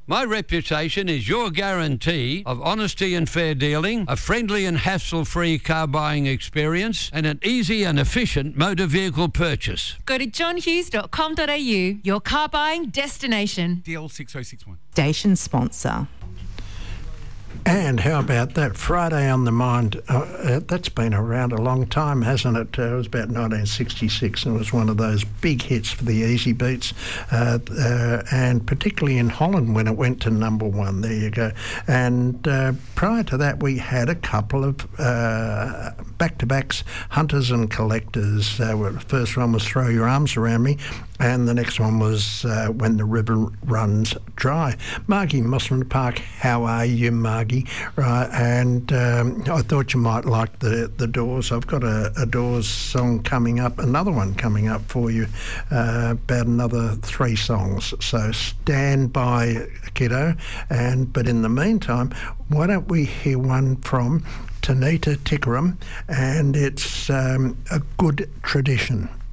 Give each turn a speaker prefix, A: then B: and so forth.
A: My reputation is your guarantee of honesty and fair dealing, a friendly and hassle-free car buying experience, and an easy and efficient motor vehicle purchase.
B: Go to johnhughes.com.au, your car buying destination.
C: DL 6061.
D: Station sponsor.
E: And how about that? Friday on the Mind, that's been around a long time, hasn't it? It was about 1966 and it was one of those big hits for the Easy Beats, and particularly in Holland when it went to number one. There you go. And prior to that, we had a couple of back-to-backs, Hunters and Collectors. The first one was Throw Your Arms Around Me, and the next one was When the River Runs Dry. Margie Musselman Park, how are you, Margie? Right, and I thought you might like the Doors. I've got a Doors song coming up, another one coming up for you, about another 3 songs. So stand by, kiddo. But in the meantime, why don't we hear one from Tanita Tikaram, and it's A Good Tradition.